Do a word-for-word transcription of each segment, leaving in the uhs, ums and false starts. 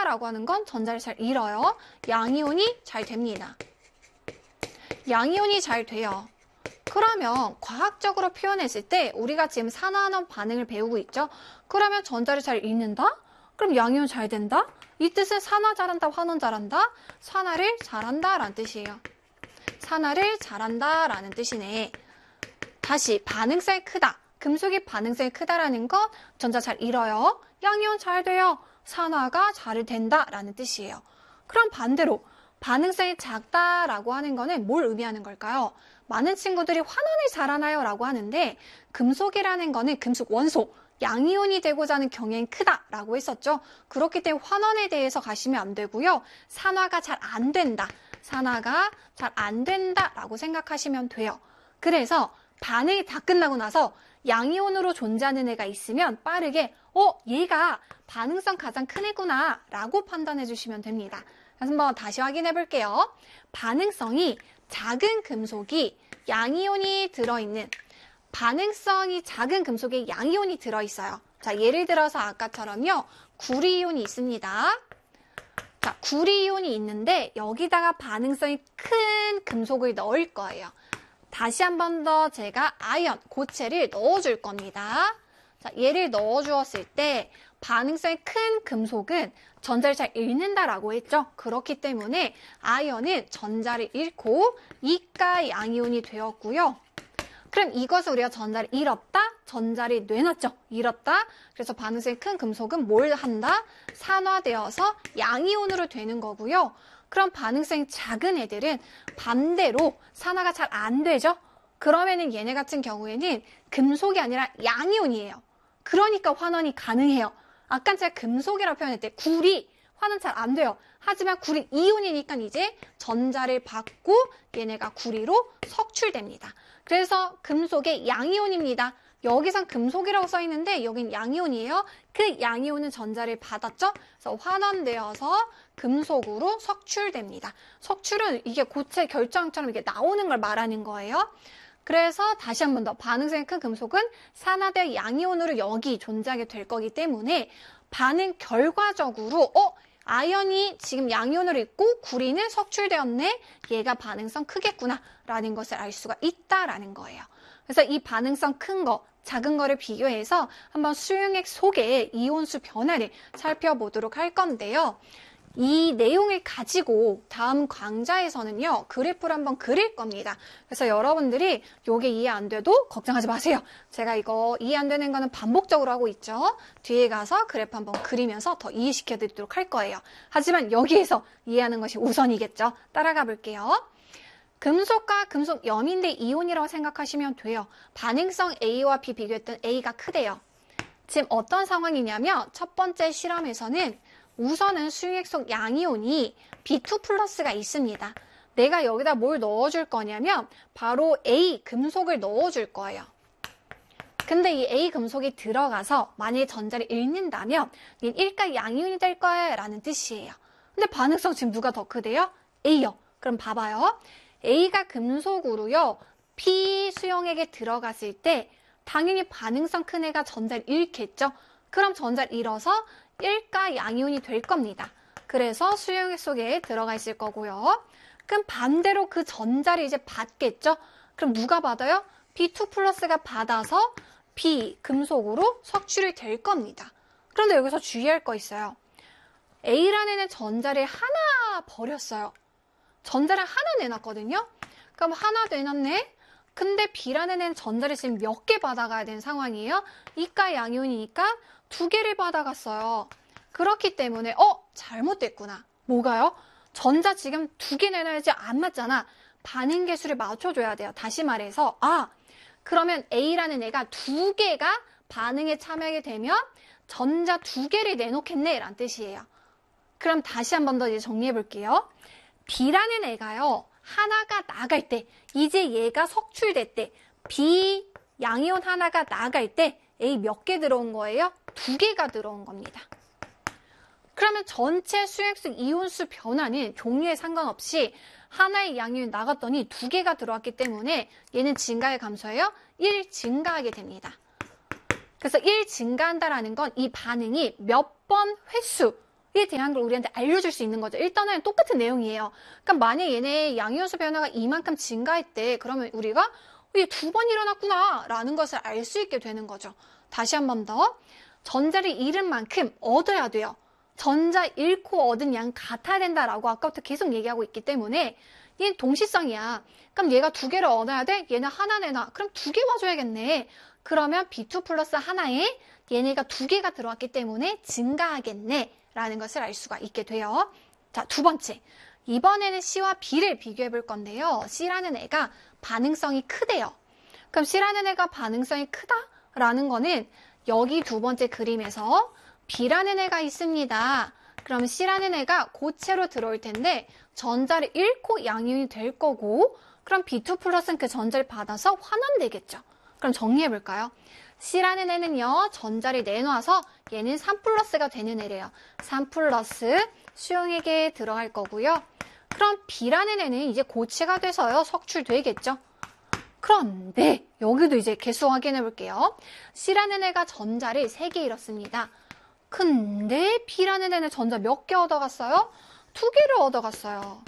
크다라고 하는 건 전자를 잘 잃어요. 양이온이 잘 됩니다. 양이온이 잘 돼요. 그러면 과학적으로 표현했을 때 우리가 지금 산화환원 반응을 배우고 있죠. 그러면 전자를 잘 잃는다? 그럼 양이온 잘 된다? 이 뜻은 산화 잘한다, 환원 잘한다? 산화를 잘한다 라는 뜻이에요. 산화를 잘한다 라는 뜻이네. 다시 반응성이 크다. 금속이 반응성이 크다라는 건 전자 잘 잃어요. 양이온 잘 돼요. 산화가 잘 된다라는 뜻이에요. 그럼 반대로 반응성이 작다라고 하는 거는 뭘 의미하는 걸까요? 많은 친구들이 환원을 잘하나요? 라고 하는데 금속이라는 거는 금속 원소, 양이온이 되고자 하는 경향이 크다라고 했었죠. 그렇기 때문에 환원에 대해서 가시면 안 되고요. 산화가 잘 안 된다. 산화가 잘 안 된다라고 생각하시면 돼요. 그래서 반응이 다 끝나고 나서 양이온으로 존재하는 애가 있으면 빠르게 어? 얘가 반응성 가장 큰 애구나 라고 판단해 주시면 됩니다. 그래서 한번 다시 확인해 볼게요. 반응성이 작은 금속이 양이온이 들어있는 반응성이 작은 금속에 양이온이 들어있어요. 자, 예를 들어서 아까처럼요. 구리이온이 있습니다. 자, 구리이온이 있는데 여기다가 반응성이 큰 금속을 넣을 거예요. 다시 한 번 더 제가 아이언, 고체를 넣어줄 겁니다. 자, 얘를 넣어주었을 때 반응성이 큰 금속은 전자를 잘 잃는다라고 했죠. 그렇기 때문에 아이언은 전자를 잃고 이가 양이온이 되었고요. 그럼 이것을 우리가 전자를 잃었다? 전자를 내놨죠. 잃었다. 그래서 반응성이 큰 금속은 뭘 한다? 산화되어서 양이온으로 되는 거고요. 그럼 반응성이 작은 애들은 반대로 산화가 잘 안 되죠. 그러면은 얘네 같은 경우에는 금속이 아니라 양이온이에요. 그러니까 환원이 가능해요. 아까 제가 금속이라고 표현했을 때 구리, 환원 잘 안 돼요. 하지만 구리 이온이니까 이제 전자를 받고 얘네가 구리로 석출됩니다. 그래서 금속의 양이온입니다. 여기선 금속이라고 써 있는데 여긴 양이온이에요. 그 양이온은 전자를 받았죠. 그래서 환원되어서 금속으로 석출됩니다. 석출은 이게 고체 결정처럼 이렇게 나오는 걸 말하는 거예요. 그래서 다시 한 번 더 반응성이 큰 금속은 산화되어 양이온으로 여기 존재하게 될 거기 때문에 반응 결과적으로 어? 아연이 지금 양이온으로 있고 구리는 석출되었네. 얘가 반응성 크겠구나 라는 것을 알 수가 있다라는 거예요. 그래서 이 반응성 큰 거, 작은 거를 비교해서 한번 수용액 속의 이온수 변화를 살펴보도록 할 건데요. 이 내용을 가지고 다음 강좌에서는요. 그래프를 한번 그릴 겁니다. 그래서 여러분들이 이게 이해 안 돼도 걱정하지 마세요. 제가 이거 이해 안 되는 거는 반복적으로 하고 있죠. 뒤에 가서 그래프 한번 그리면서 더 이해시켜 드리도록 할 거예요. 하지만 여기에서 이해하는 것이 우선이겠죠. 따라가 볼게요. 금속과 금속 염인대 이온이라고 생각하시면 돼요. 반응성 A와 B 비교했던 A가 크대요. 지금 어떤 상황이냐면 첫 번째 실험에서는 우선은 수용액 속 양이온이 비 투 플러스가 있습니다. 내가 여기다 뭘 넣어줄 거냐면 바로 A 금속을 넣어줄 거예요. 근데 이 A 금속이 들어가서 만약에 전자를 잃는다면 일가 양이온이 될 거야 라는 뜻이에요. 근데 반응성 지금 누가 더 크대요? A요. 그럼 봐봐요. A가 금속으로요. B 수용액에 들어갔을 때 당연히 반응성 큰 애가 전자를 잃겠죠. 그럼 전자를 잃어서 일가 양이온이 될 겁니다. 그래서 수용액 속에 들어가 있을 거고요. 그럼 반대로 그 전자를 이제 받겠죠. 그럼 누가 받아요? 비 투 플러스가 받아서 B 금속으로 석출이 될 겁니다. 그런데 여기서 주의할 거 있어요. A라는 애는 전자를 하나 버렸어요. 전자를 하나 내놨거든요. 그럼 하나 내놨네. 근데 B라는 애는 전자를 지금 몇 개 받아가야 되는 상황이에요. 이가 양이온이니까 두 개를 받아갔어요. 그렇기 때문에 어? 잘못됐구나. 뭐가요? 전자 지금 두 개 내놔야지 안 맞잖아. 반응 개수를 맞춰줘야 돼요. 다시 말해서 아 그러면 A라는 애가 두 개가 반응에 참여하게 되면 전자 두 개를 내놓겠네 라는 뜻이에요. 그럼 다시 한 번 더 이제 정리해 볼게요. B라는 애가요. 하나가 나갈 때 이제 얘가 석출될 때 B 양이온 하나가 나갈 때 A 몇 개 들어온 거예요? 두 개가 들어온 겁니다. 그러면 전체 수액수 이온수 변화는 종류에 상관없이 하나의 양이온이 나갔더니 두 개가 들어왔기 때문에 얘는 증가에 감소해요? 일 증가하게 됩니다. 그래서 일 증가한다라는 건 이 반응이 몇 번 횟수, 에 대한 걸 우리한테 알려줄 수 있는 거죠. 일단은 똑같은 내용이에요. 그러니까 만약 얘네 양이온수 변화가 이만큼 증가했대. 그러면 우리가 이게 두 번 일어났구나 라는 것을 알 수 있게 되는 거죠. 다시 한 번 더. 전자를 잃은 만큼 얻어야 돼요. 전자 잃고 얻은 양 같아야 된다라고 아까부터 계속 얘기하고 있기 때문에 얘는 동시성이야. 그럼 얘가 두 개를 얻어야 돼? 얘는 하나 내놔. 그럼 두 개 와줘야겠네. 그러면 비 투 플러스 하나에 얘네가 두 개가 들어왔기 때문에 증가하겠네 라는 것을 알 수가 있게 돼요. 자, 두 번째. 이번에는 C와 B를 비교해 볼 건데요. C라는 애가 반응성이 크대요. 그럼 C라는 애가 반응성이 크다라는 거는 여기 두 번째 그림에서 B라는 애가 있습니다. 그럼 C라는 애가 고체로 들어올 텐데 전자를 잃고 양이온이 될 거고 그럼 비 투 플러스는 그 전자를 받아서 환원되겠죠. 그럼 정리해 볼까요? C라는 애는요. 전자를 내놔서 얘는 삼 플러스가 되는 애래요. 삼 플러스 수용액에 들어갈 거고요. 그럼 B라는 애는 이제 고체가 돼서요. 석출되겠죠. 그런데 여기도 이제 개수 확인해 볼게요. C라는 애가 전자를 세 개 잃었습니다. 근데 B라는 애는 전자 몇 개 얻어갔어요? 두 개를 얻어갔어요.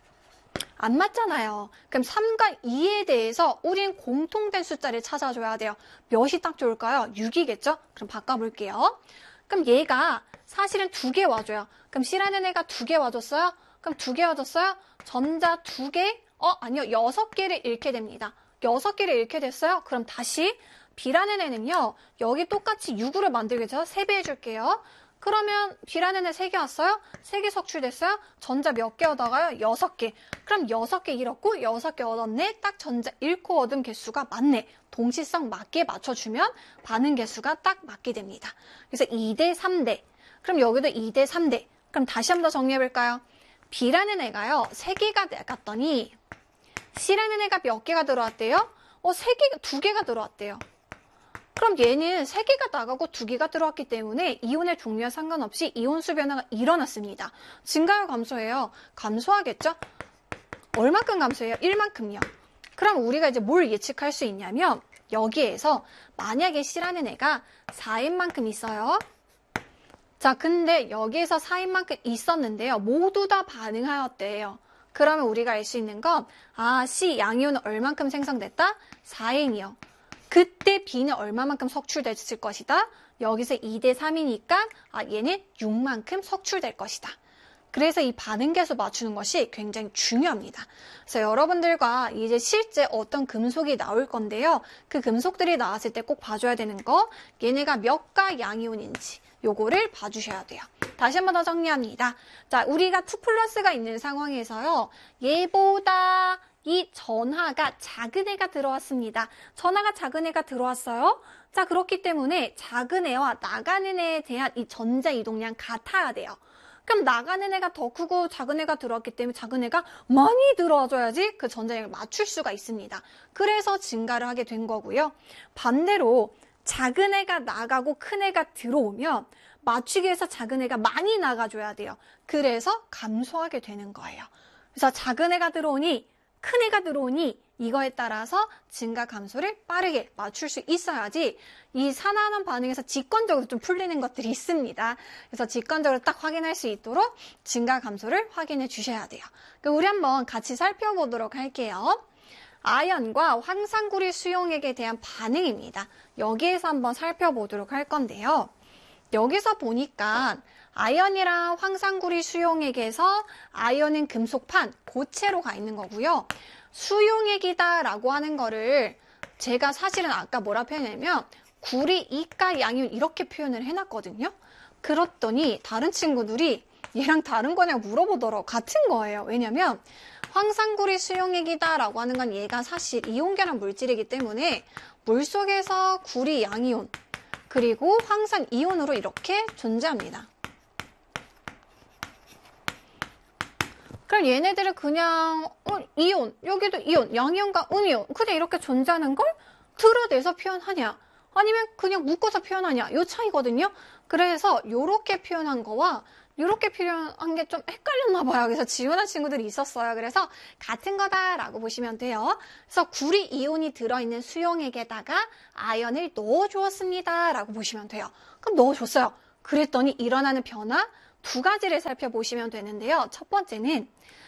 안 맞잖아요. 그럼 삼과 이에 대해서 우린 공통된 숫자를 찾아줘야 돼요. 몇이 딱 좋을까요? 육이겠죠? 그럼 바꿔볼게요. 그럼 얘가 사실은 두 개 와줘요. 그럼 C라는 애가 두 개 와줬어요? 그럼 두 개 와줬어요? 전자 두 개? 어, 아니요. 여섯 개를 잃게 됩니다. 여섯 개를 잃게 됐어요? 그럼 다시 B라는 애는요. 여기 똑같이 육으로 만들겠죠? 세 배 해줄게요. 그러면 B라는 애 세 개 왔어요? 세 개 석출됐어요? 전자 몇 개 얻어가요? 여섯 개. 그럼 여섯 개 잃었고 여섯 개 얻었네. 딱 전자 잃고 얻은 개수가 맞네. 동시성 맞게 맞춰주면 반응 개수가 딱 맞게 됩니다. 그래서 이 대 삼 대. 그럼 여기도 이 대 삼 대. 그럼 다시 한번 정리해볼까요? B라는 애가요. 세 개가 나갔더니 C라는 애가 몇 개가 들어왔대요? 어, 세 개가, 두 개가 들어왔대요. 그럼 얘는 세 개가 나가고 두 개가 들어왔기 때문에 이온의 종류와 상관없이 이온수 변화가 일어났습니다. 증가요, 감소해요? 감소하겠죠? 얼마큼 감소해요? 일만큼요. 그럼 우리가 이제 뭘 예측할 수 있냐면 여기에서 만약에 C라는 애가 사인 만큼 있어요. 자, 근데 여기에서 사인 만큼 있었는데요. 모두 다 반응하였대요. 그러면 우리가 알 수 있는 건 아, C 양이온은 얼만큼 생성됐다? 사인이요. 그때 B는 얼마만큼 석출됐을 것이다? 여기서 이 대 삼이니까 아, 얘는 육만큼 석출될 것이다. 그래서 이 반응계수 맞추는 것이 굉장히 중요합니다. 그래서 여러분들과 이제 실제 어떤 금속이 나올 건데요. 그 금속들이 나왔을 때 꼭 봐줘야 되는 거 얘네가 몇 가 양이온인지 요거를 봐주셔야 돼요. 다시 한 번 더 정리합니다. 자, 우리가 투 플러스가 있는 상황에서요. 얘보다 이 전하가 작은 애가 들어왔습니다. 전하가 작은 애가 들어왔어요. 자, 그렇기 때문에 작은 애와 나가는 애에 대한 이 전자 이동량 같아야 돼요. 그럼 나가는 애가 더 크고 작은 애가 들어왔기 때문에 작은 애가 많이 들어와줘야지 그 전자량을 맞출 수가 있습니다. 그래서 증가를 하게 된 거고요. 반대로 작은 애가 나가고 큰 애가 들어오면 맞추기 위해서 작은 애가 많이 나가줘야 돼요. 그래서 감소하게 되는 거예요. 그래서 작은 애가 들어오니 큰 애가 들어오니 이거에 따라서 증가 감소를 빠르게 맞출 수 있어야지 이 산화하는 반응에서 직관적으로 좀 풀리는 것들이 있습니다. 그래서 직관적으로 딱 확인할 수 있도록 증가 감소를 확인해 주셔야 돼요. 그럼 우리 한번 같이 살펴보도록 할게요. 아연과 황산구리 수용액에 대한 반응입니다. 여기에서 한번 살펴보도록 할 건데요. 여기서 보니까 아연이랑 황산구리 수용액에서 아연은 금속판, 고체로 가 있는 거고요. 수용액이다 라고 하는 거를 제가 사실은 아까 뭐라 표현했냐면 구리, 이가, 양이온 이렇게 표현을 해놨거든요. 그랬더니 다른 친구들이 얘랑 다른 거냐고 물어보더라고. 같은 거예요. 왜냐면 황산구리 수용액이다 라고 하는 건 얘가 사실 이온계랑 물질이기 때문에 물속에서 구리, 양이온 그리고 황산 이온으로 이렇게 존재합니다. 그럼 얘네들은 그냥 어, 이온, 여기도 이온, 양이온과 음이온 그냥 이렇게 존재하는 걸 드러내서 표현하냐 아니면 그냥 묶어서 표현하냐 이 차이거든요. 그래서 이렇게 표현한 거와 이렇게 표현한 게 좀 헷갈렸나 봐요. 그래서 지원한 친구들이 있었어요. 그래서 같은 거다라고 보시면 돼요. 그래서 구리 이온이 들어있는 수용액에다가 아연을 넣어주었습니다. 라고 보시면 돼요. 그럼 넣어줬어요. 그랬더니 일어나는 변화, 두 가지를 살펴보시면 되는데요. 첫 번째는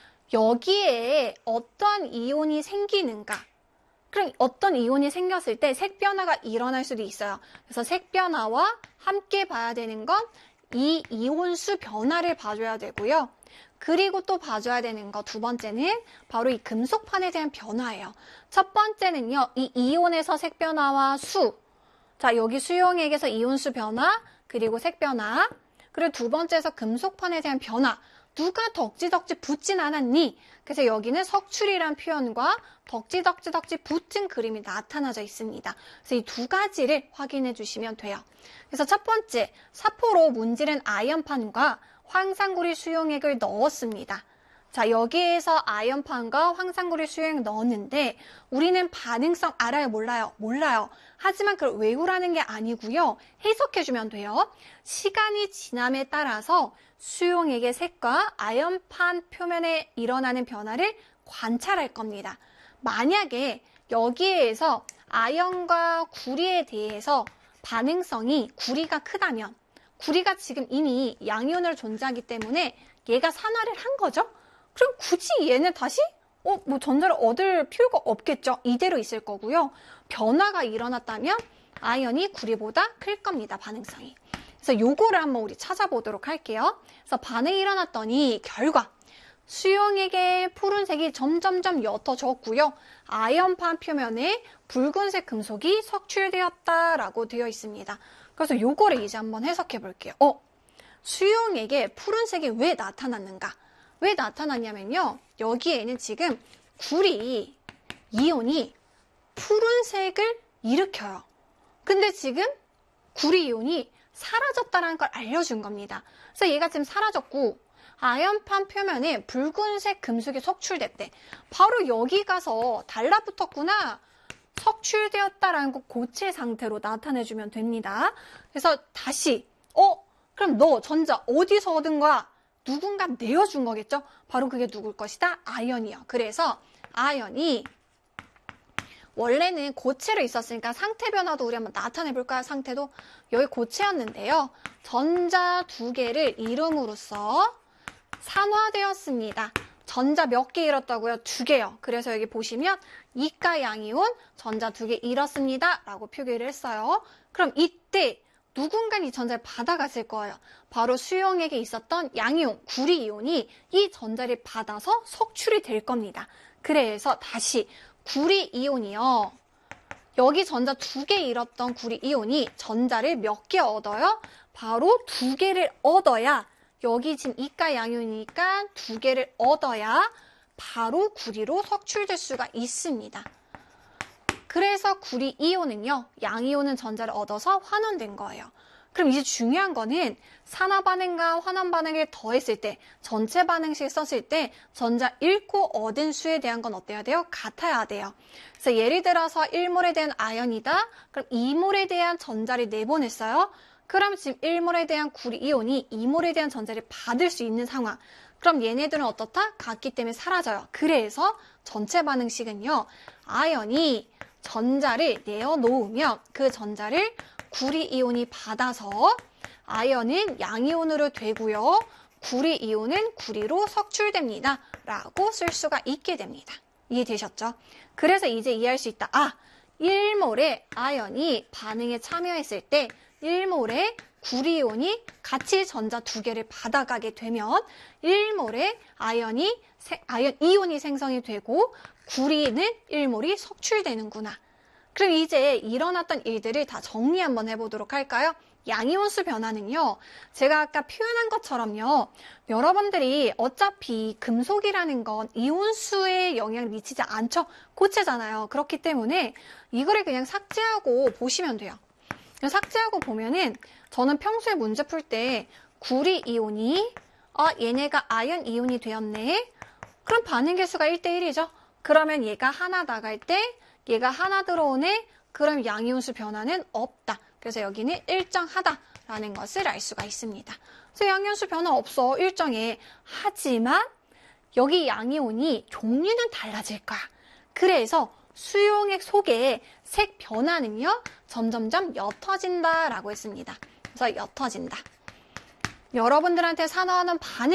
여기에 어떤 이온이 생기는가. 그럼 어떤 이온이 생겼을 때 색 변화가 일어날 수도 있어요. 그래서 색 변화와 함께 봐야 되는 건 이 이온수 변화를 봐줘야 되고요. 그리고 또 봐줘야 되는 거 두 번째는 바로 이 금속판에 대한 변화예요. 첫 번째는요. 이 이온에서 색 변화와 수. 자, 여기 수용액에서 이온수 변화, 그리고 색 변화. 그리고 두 번째에서 금속판에 대한 변화. 누가 덕지덕지 붙진 않았니? 그래서 여기는 석출이란 표현과 덕지덕지덕지 붙은 그림이 나타나져 있습니다. 그래서 이 두 가지를 확인해 주시면 돼요. 그래서 첫 번째, 사포로 문지른 아연판과 황산구리 수용액을 넣었습니다. 자, 여기에서 아연판과 황산구리 수용액 넣었는데 우리는 반응성 알아요? 몰라요? 몰라요. 하지만 그걸 외우라는 게 아니고요. 해석해주면 돼요. 시간이 지남에 따라서 수용액의 색과 아연판 표면에 일어나는 변화를 관찰할 겁니다. 만약에 여기에서 아연과 구리에 대해서 반응성이 구리가 크다면 구리가 지금 이미 양이온으로 존재하기 때문에 얘가 산화를 한 거죠? 그럼 굳이 얘는 다시 어, 뭐 전자를 얻을 필요가 없겠죠? 이대로 있을 거고요. 변화가 일어났다면 아연이 구리보다 클 겁니다. 반응성이. 그래서 요거를 한번 우리 찾아보도록 할게요. 그래서 반응이 일어났더니 결과 수용액의 푸른색이 점점점 옅어졌고요. 아연판 표면에 붉은색 금속이 석출되었다라고 되어 있습니다. 그래서 요거를 이제 한번 해석해 볼게요. 어, 수용액에 푸른색이 왜 나타났는가? 왜 나타났냐면요. 여기에는 지금 구리 이온이 푸른색을 일으켜요. 근데 지금 구리 이온이 사라졌다는 걸 알려준 겁니다. 그래서 얘가 지금 사라졌고 아연판 표면에 붉은색 금속이 석출됐대. 바로 여기 가서 달라붙었구나. 석출되었다라는 거 고체 상태로 나타내주면 됩니다. 그래서 다시 어? 그럼 너 전자 어디서 얻은 거야? 누군가 내어준 거겠죠? 바로 그게 누굴 것이다? 아연이요. 그래서 아연이 원래는 고체로 있었으니까 상태 변화도 우리 한번 나타내 볼까요? 상태도 여기 고체였는데요. 전자 두 개를 이름으로써 산화되었습니다. 전자 몇 개 잃었다고요? 두 개요. 그래서 여기 보시면 이가 양이온 전자 두 개 잃었습니다. 라고 표기를 했어요. 그럼 이때 누군가 이 전자를 받아갔을 거예요. 바로 수용액에 있었던 양이온, 구리 이온이 이 전자를 받아서 석출이 될 겁니다. 그래서 다시 구리 이온이요. 여기 전자 두 개 잃었던 구리 이온이 전자를 몇 개 얻어요? 바로 두 개를 얻어야 여기 지금 이가 양이온이니까 두 개를 얻어야 바로 구리로 석출될 수가 있습니다. 그래서 구리 이온은요. 양이온은 전자를 얻어서 환원된 거예요. 그럼 이제 중요한 거는 산화 반응과 환원 반응을 더했을 때 전체 반응식 썼을 때 전자 잃고 얻은 수에 대한 건 어때야 돼요? 같아야 돼요. 그래서 예를 들어서 일 몰에 대한 아연이다. 그럼 이 몰에 대한 전자를 내보냈어요. 그럼 지금 일 몰에 대한 구리 이온이 이 몰에 대한 전자를 받을 수 있는 상황. 그럼 얘네들은 어떻다? 같기 때문에 사라져요. 그래서 전체 반응식은요. 아연이 전자를 내어놓으면 그 전자를 구리 이온이 받아서 아연은 양이온으로 되고요. 구리 이온은 구리로 석출됩니다. 라고 쓸 수가 있게 됩니다. 이해되셨죠? 그래서 이제 이해할 수 있다. 아, 일 몰에 아연이 반응에 참여했을 때 일 몰에 구리 이온이 같이 전자 두 개를 받아가게 되면 일 몰에 아연이, 아연 이온이 생성이 되고 구리는 일 몰이 석출되는구나. 그럼 이제 일어났던 일들을 다 정리 한번 해보도록 할까요? 양이온수 변화는요. 제가 아까 표현한 것처럼요. 여러분들이 어차피 금속이라는 건 이온수에 영향을 미치지 않죠. 고체잖아요. 그렇기 때문에 이거를 그냥 삭제하고 보시면 돼요. 삭제하고 보면은 저는 평소에 문제 풀 때 구리 이온이 아 얘네가 아연 이온이 되었네. 그럼 반응 개수가 일 대 일이죠. 그러면 얘가 하나 나갈 때 얘가 하나 들어오네. 그럼 양이온수 변화는 없다. 그래서 여기는 일정하다라는 것을 알 수가 있습니다. 그래서 양이온수 변화 없어. 일정해. 하지만 여기 양이온이 종류는 달라질 거야. 그래서 수용액 속에 색 변화는요. 점점점 옅어진다라고 했습니다. 그래서 옅어진다. 여러분들한테 산화하는 반응